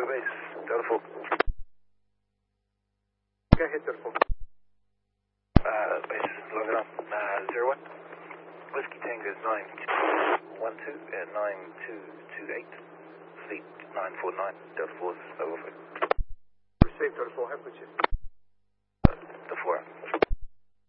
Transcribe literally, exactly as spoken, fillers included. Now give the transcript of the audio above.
base, Delta four. Go ahead, Delta four. Uh, base, log it on. Uh, zero one. Whiskey Tango is nine one two and nine two two eight. Fleet nine four nine, Delta four is over. Received, Delta four, have with you.